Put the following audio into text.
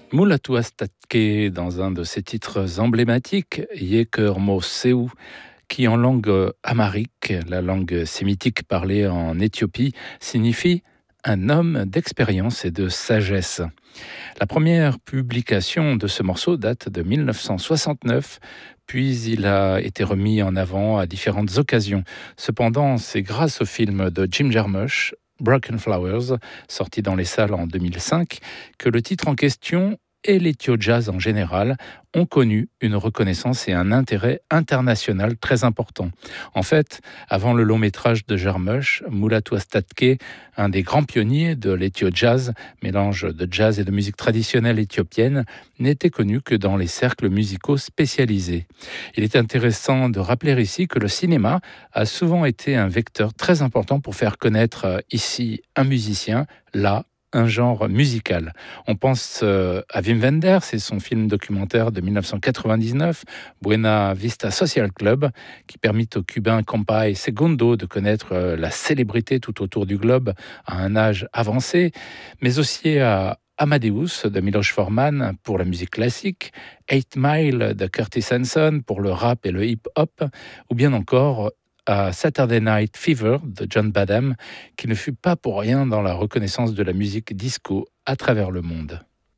Mulatu Astatke dans un de ses titres emblématiques, Yeker Mo Seu, qui en langue amharique, la langue sémitique parlée en Éthiopie, signifie un homme d'expérience et de sagesse. La première publication de ce morceau date de 1969, puis il a été remis en avant à différentes occasions. Cependant, c'est grâce au film de Jim Jarmusch, Broken Flowers, sorti dans les salles en 2005, que le titre en question et l'Ethio Jazz en général ont connu une reconnaissance et un intérêt international très important. En fait, avant le long métrage de Jarmusch, Mulatu Astatke, un des grands pionniers de l'Ethio Jazz, mélange de jazz et de musique traditionnelle éthiopienne, n'était connu que dans les cercles musicaux spécialisés. Il est intéressant de rappeler ici que le cinéma a souvent été un vecteur très important pour faire connaître ici un musicien, là, un genre musical. On pense à Wim Wenders et son film documentaire de 1999, Buena Vista Social Club, qui permit au Cubain Compay Segundo de connaître la célébrité tout autour du globe à un âge avancé, mais aussi à Amadeus de Miloš Forman pour la musique classique, 8 Mile de Curtis Hanson pour le rap et le hip-hop, ou bien encore à Saturday Night Fever de John Badham, qui ne fut pas pour rien dans la reconnaissance de la musique disco à travers le monde.